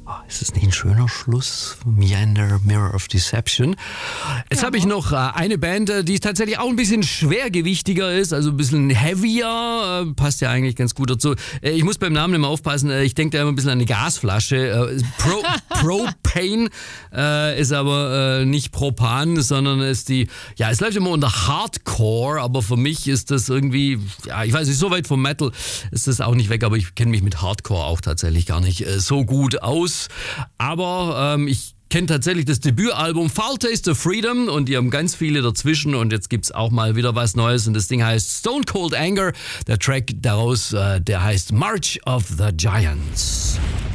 Ist das nicht ein schöner Schluss? Meander, Mirror of Deception. Jetzt habe ich noch eine Band, die tatsächlich auch ein bisschen schwergewichtiger ist, also ein bisschen heavier, passt ja eigentlich ganz gut dazu. Ich muss beim Namen immer aufpassen, ich denke da immer ein bisschen an eine Gasflasche. Propane ist aber nicht Propan, sondern ist es läuft immer unter Hardcore, aber für mich ist das irgendwie, ich weiß nicht, so weit vom Metal ist das auch nicht weg, aber ich kenne mich mit Hardcore auch tatsächlich gar nicht so gut aus. Aber ich kenne tatsächlich das Debütalbum Foul Taste of Freedom und die haben ganz viele dazwischen und jetzt gibt's auch mal wieder was Neues und das Ding heißt Stone Cold Anger. Der Track daraus, der heißt March of the Giants.